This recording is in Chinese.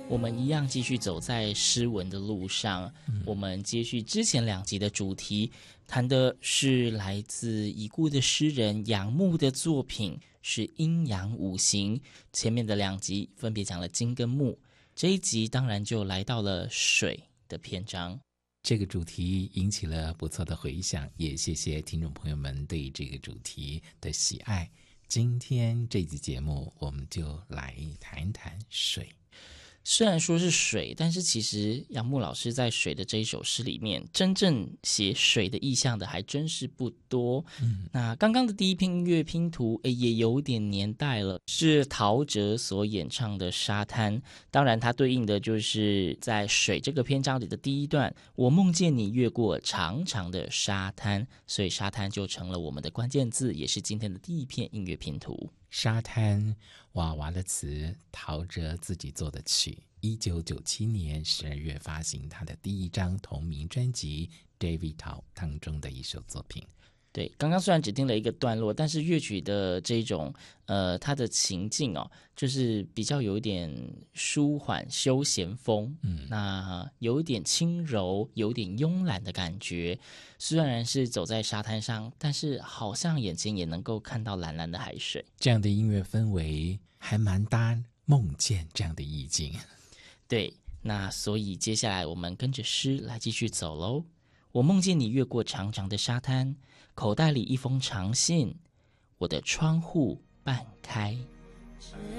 我们一样继续走在诗文的路上，我们接续之前2集的主题，谈的是来自已故的诗人杨牧的作品，是阴阳五行。前面的2集分别讲了金跟木，这一集当然就来到了水的篇章。 这个主题引起了不错的回响，也谢谢听众朋友们对这个主题的喜爱。今天这集节目我们就来谈谈水。 虽然说是水，但是其实杨牧老师在水的这一首诗里面，真正写水的意象的还真是不多。那刚刚的第一篇音乐拼图也有点年代了，是陶喆所演唱的《沙滩》。当然它对应的就是在水这个篇章里的第一段，我梦见你越过长长的沙滩，所以沙滩就成了我们的关键字，也是今天的第一片音乐拼图。 沙滩，娃娃的词，陶喆自己做的曲。1997年12月发行他的第一张同名专辑《David Tao》当中的一首作品。 对，刚刚虽然只听了一个段落，但是乐曲的这种它的情境就是比较有一点舒缓休闲风，那有一点轻柔，有点慵懒的感觉。虽然是走在沙滩上，但是好像眼前也能够看到蓝蓝的海水。 这样的音乐氛围还蛮搭梦见这样的意境。 对，那所以接下来我们跟着诗来继续走咯。我梦见你越过长长的沙滩，口袋里一封长信，我的窗户半开。